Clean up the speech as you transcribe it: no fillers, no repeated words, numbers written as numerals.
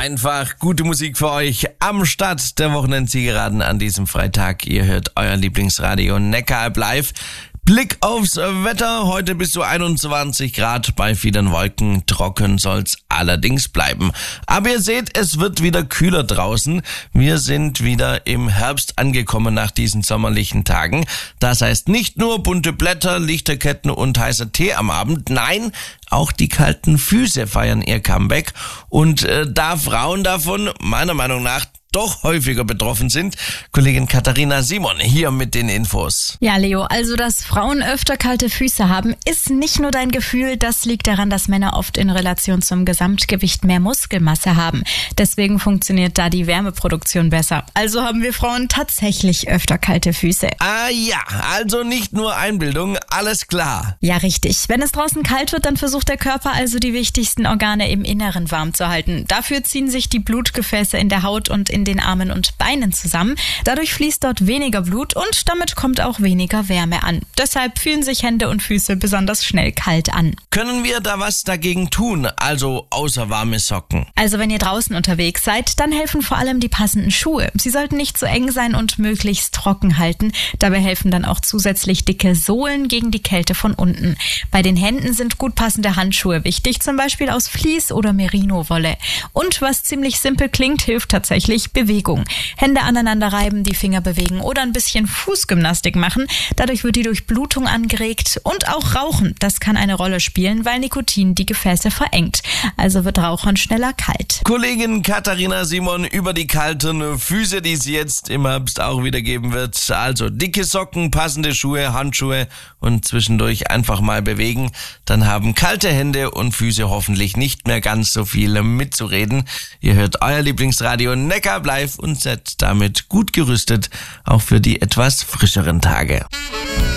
einfach gute Musik für euch am Start der Wochenendzielgeraden an diesem Freitag. Ihr hört euer Lieblingsradio Neckaralb live. Blick aufs Wetter, heute bis zu 21 Grad bei vielen Wolken, trocken soll's allerdings bleiben. Aber ihr seht, es wird wieder kühler draußen. Wir sind wieder im Herbst angekommen nach diesen sommerlichen Tagen. Das heißt nicht nur bunte Blätter, Lichterketten und heißer Tee am Abend, nein, auch die kalten Füße feiern ihr Comeback. Und da Frauen davon meiner Meinung nach doch häufiger betroffen sind, Kollegin Katharina Simon hier mit den Infos. Ja, Leo, also dass Frauen öfter kalte Füße haben, ist nicht nur dein Gefühl, das liegt daran, dass Männer oft in Relation zum Gesamtgewicht mehr Muskelmasse haben. Deswegen funktioniert da die Wärmeproduktion besser. Also haben wir Frauen tatsächlich öfter kalte Füße. Ah ja, also nicht nur Einbildung, alles klar. Ja, richtig. Wenn es draußen kalt wird, dann versucht der Körper also die wichtigsten Organe im Inneren warm zu halten. Dafür ziehen sich die Blutgefäße in der Haut und in den Armen und Beinen zusammen. Dadurch fließt dort weniger Blut und damit kommt auch weniger Wärme an. Deshalb fühlen sich Hände und Füße besonders schnell kalt an. Können wir da was dagegen tun, also außer warme Socken? Also wenn ihr draußen unterwegs seid, dann helfen vor allem die passenden Schuhe. Sie sollten nicht zu eng sein und möglichst trocken halten. Dabei helfen dann auch zusätzlich dicke Sohlen gegen die Kälte von unten. Bei den Händen sind gut passende Handschuhe wichtig, zum Beispiel aus Vlies oder Merino-Wolle. Und was ziemlich simpel klingt, hilft tatsächlich Bewegung. Hände aneinander reiben, die Finger bewegen oder ein bisschen Fußgymnastik machen. Dadurch wird die Durchblutung angeregt und auch Rauchen. Das kann eine Rolle spielen, weil Nikotin die Gefäße verengt. Also wird Rauchern schneller kalt. Kollegin Katharina Simon über die kalten Füße, die es jetzt im Herbst auch wieder geben wird. Also dicke Socken, passende Schuhe, Handschuhe und zwischendurch einfach mal bewegen. Dann haben kalte Hände und Füße hoffentlich nicht mehr ganz so viel mitzureden. Ihr hört euer Lieblingsradio Neckaralb live und seid damit gut gerüstet, auch für die etwas frischeren Tage.